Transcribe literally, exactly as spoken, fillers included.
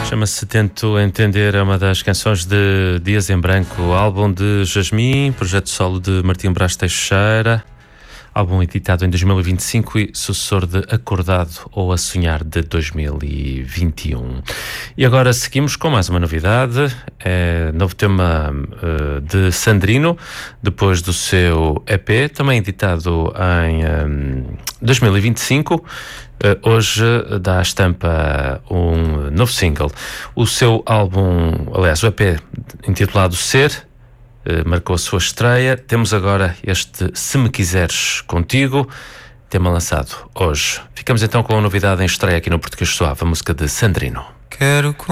Chama-se Tento Entender, é uma das canções de Dias em Branco, álbum de Jasmim, projeto solo de Martim Brás Teixeira, álbum editado em dois mil e vinte e cinco e sucessor de Acordado ou A Sonhar de dois mil e vinte e um. E agora seguimos com mais uma novidade, é novo tema uh, de Sandrino, depois do seu E P, também editado em um, dois mil e vinte e cinco. Uh, hoje dá à estampa um novo single. O seu álbum, aliás, o E P intitulado Ser, uh, marcou a sua estreia. Temos agora este Se Me Quiseres Contigo, tema lançado hoje. Ficamos então com a novidade em estreia aqui no Português Suave, a música de Sandrino. Quero